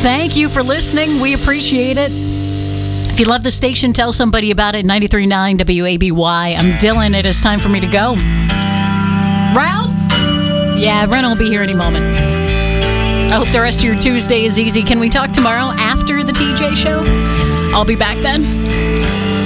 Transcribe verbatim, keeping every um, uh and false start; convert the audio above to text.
Thank you for listening. We appreciate it. If you love the station, tell somebody about it. ninety-three point nine W A B Y. I'm Dylan. It is time for me to go. Ralph? Yeah, Ren will be here any moment. I hope the rest of your Tuesday is easy. Can we talk tomorrow after the T J show? I'll be back then.